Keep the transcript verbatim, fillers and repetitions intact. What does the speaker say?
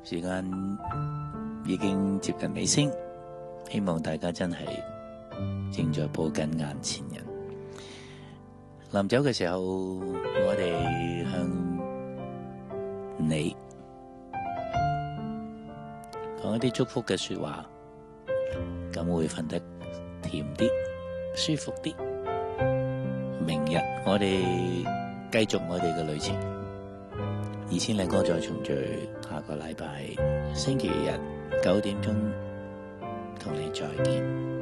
時間已經接近尾聲，希望大家真係正在抱緊眼前人。臨走嘅時候，我哋向你講一啲祝福嘅說話，咁會瞓得甜啲、舒服啲。明日我哋繼續我哋嘅旅程，二千零歌再重聚，下個禮拜星期日九點鐘同你再見。